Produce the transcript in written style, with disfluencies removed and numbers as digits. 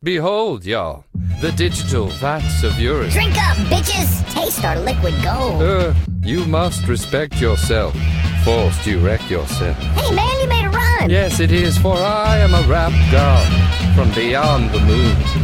Behold, y'all, the digital vats of urine. Drink up, bitches! Taste our liquid gold. You must respect yourself. Forced you wreck yourself. Hey man, you made a rhyme! Yes, it is, for I am a rap god from beyond the moon.